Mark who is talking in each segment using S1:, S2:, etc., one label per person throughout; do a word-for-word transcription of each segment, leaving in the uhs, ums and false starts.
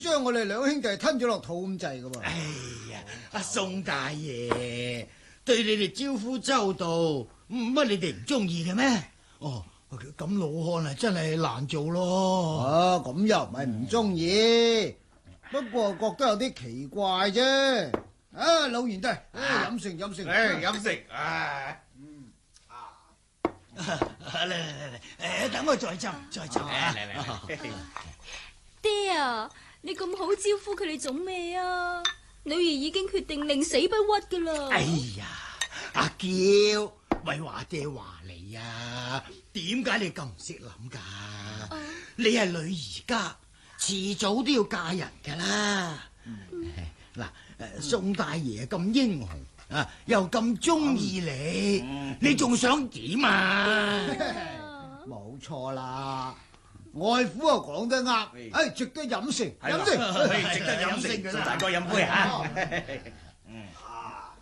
S1: 將我哋兩兄弟吞咗落肚咁滯噶喎。
S2: 哎呀，阿宋大爺對你哋招呼周到，乜你哋唔中意嘅咩？哦，咁老漢啊真係難做咯。
S1: 啊，咁又唔係唔中意，不過覺得有啲奇怪啫。啊，老賢弟，飲勝飲勝，
S2: 誒飲食啊！嗯啊，嚟嚟嚟嚟，誒等我再斟再斟啊！嚟嚟嚟，
S3: 爹啊，你咁好招呼佢哋做咩啊？女兒已經決定寧死不屈噶啦。
S2: 哎呀，阿嬌，咪話爹話你啊，點解你咁唔識諗噶？
S3: 啊、
S2: 你係女兒家，遲早都要嫁人噶啦。嗱、嗯，誒，宋大爺咁英雄啊，又咁中意你，嗯、你仲想點啊？
S1: 冇錯啦。外父啊講得啱，誒值得飲勝，飲勝，
S2: 值得飲勝嘅啦。大哥飲杯嚇。嗯啊，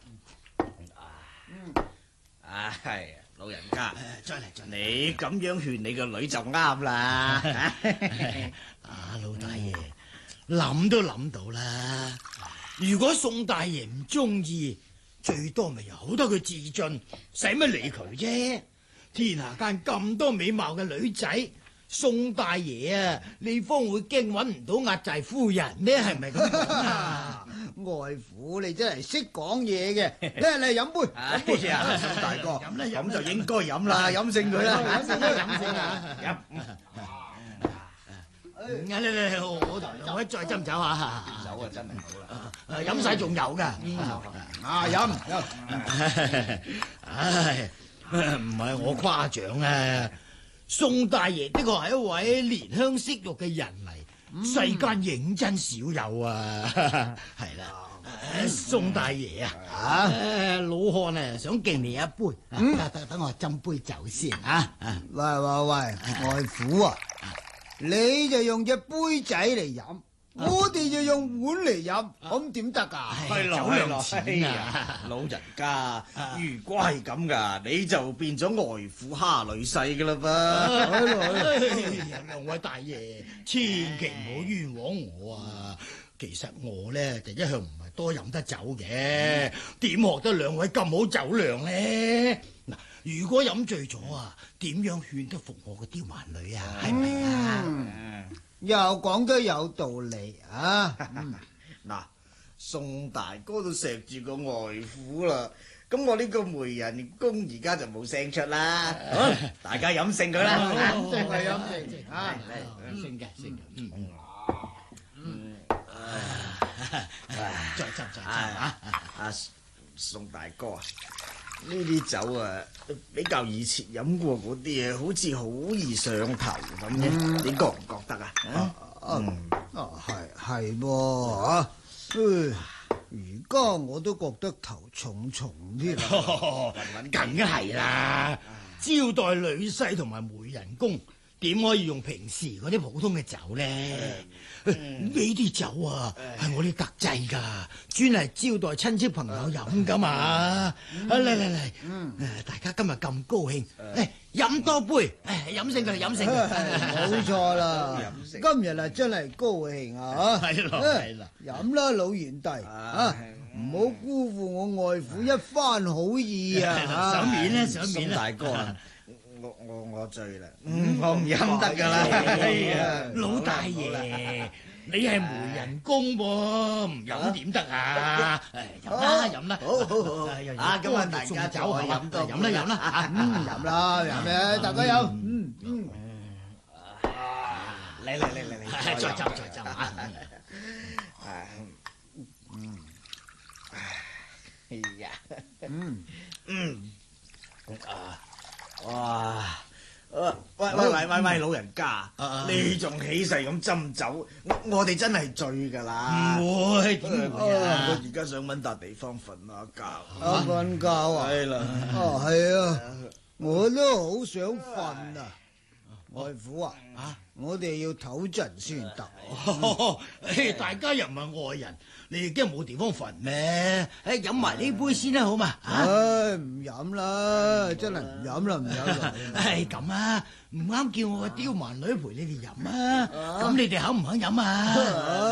S2: 啊係老人家，再嚟再嚟。你咁樣勸你個女就啱啦。啊老大爺，諗都諗到啦。如果宋大爺唔中意，最多咪由得佢自盡，使乜理佢啫？天下間咁多美貌嘅女仔。宋大爺啊，你方會驚揾唔到壓寨夫人呢？係咪咁講啊？
S1: 外父你真係識講嘢嘅，嚟嚟飲杯，飲杯啊！宋大哥，
S2: 飲啦飲，
S1: 咁就應該飲啦，飲勝佢啦，飲勝啦，飲勝啊！飲。
S2: 嚟嚟嚟，我我我再斟酒下。酒啊真係好啦，飲晒仲有噶。
S1: 啊飲飲。
S2: 唉，唔係我誇獎啊。宋大爺的確係一位憐香惜玉嘅人嚟，嗯、世間認真少有啊！係啦，啊、宋大爺啊，啊老漢啊想敬你一杯，等等等我斟杯酒先啊！
S1: 喂喂喂，外父啊，你就用隻杯仔嚟飲。我哋就用碗嚟飲，咁點得噶？
S2: 係咯係咯，係啊！老人家，如果係咁噶，你就變咗外父蝦女婿噶啦噃！兩位大爺，千祈唔好冤枉我啊！其實我咧就一向唔係多飲得酒嘅，點學得兩位咁好酒量咧？嗱，如果飲醉咗啊，點樣勸得服我個刁蠻女啊？係咪啊？
S1: 又講得有道理啊！
S4: 嗱，宋大哥都錫住個外父啦，咁我呢個媒人公而家就冇聲出啦。好，大家飲勝佢啦，
S1: 飲勝係飲勝啊！
S2: 嚟，勝嘅勝嘅，嗯嗯，再斟再斟啊！
S4: 阿宋大哥啊，呢啲酒啊比較以前飲過嗰啲啊，好似好易上頭咁嘅，你覺唔覺得啊？
S1: 啊啊係係噃啊！而家我都覺得頭重重啲啦，
S2: 梗係啦！招待女婿同埋媒人公，點可以用平時嗰啲普通嘅酒咧？呢啲酒啊，係我哋特製噶，專係招待親戚朋友飲噶嘛。嚟嚟嚟，誒，大家今日咁高興，誒，飲多杯，誒，飲勝佢，飲勝佢，
S1: 冇錯啦。今日啊，真係高興啊！
S2: 係咯，係啦，
S1: 飲啦，老賢弟啊，唔好辜負我外父一番好意啊！
S2: 賞面啦，賞面啦，
S4: 大哥啊！我我我醉啦，我唔飲得噶啦。
S2: 老大爺，你係媒人公喎，唔飲點得啊？飲啦飲啦，
S4: 好好好，啊咁啊，大家就飲多
S2: 飲啦飲啦，
S1: 嗯飲啦飲啦，大家飲，嗯嗯，
S2: 嚟嚟嚟嚟嚟，再斟再斟啊！
S4: 嗯，哎呀，
S1: 嗯
S4: 嗯，啊。哇！喂喂喂喂喂，老人家，你仲起勢咁斟酒，我我哋真係醉噶啦！
S2: 唔會點會啊？
S4: 我而家想搵笪地方瞓下覺。
S1: 啊瞓覺啊？係啦。哦係啊，我都好想瞓啊！外父啊，啊，我哋要唞陣先得。
S2: 大家又唔係外人，你哋驚冇地方瞓咩？誒，飲埋呢杯先啦，好嘛？
S1: 唉，唔飲啦，真係唔飲啦，唔飲啦。
S2: 係咁啊，唔啱叫我個刁蠻女陪你哋飲啊，咁你哋肯唔肯飲啊？